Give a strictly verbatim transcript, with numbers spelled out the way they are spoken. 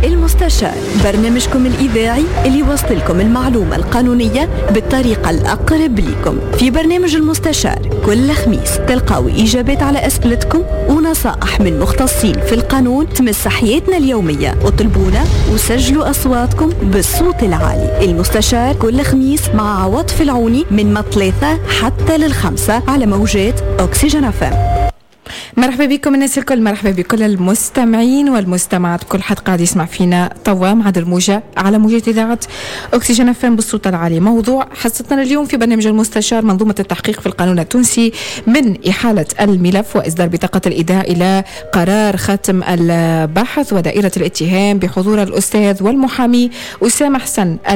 المستشار، برنامجكم الإذاعي اللي يوصلكم المعلومة القانونية بالطريقة الأقرب لكم. في برنامج المستشار كل خميس تلقاو إجابات على أسئلتكم ونصائح من مختصين في القانون تمس حياتنا اليومية. اطلبونا وسجلوا أصواتكم بالصوت العالي. المستشار كل خميس مع عوض فلعوني من مطلثة حتى للخمسة على موجات أكسجين أف إم. مرحبا بكم الناس الكل، مرحبا بكل المستمعين والمستمعات، كل حد قاعد يسمع فينا توا مع الموجة على موجة إذاعة أكسجين أف إم بالصوت العالي. موضوع حصتنا اليوم في برنامج المستشار منظومة التحقيق في القانون التونسي من إحالة الملف وإصدار بطاقة الإيداع إلى قرار ختم البحث ودائرة الاتهام بحضور الأستاذ والمحامي أسامة حسن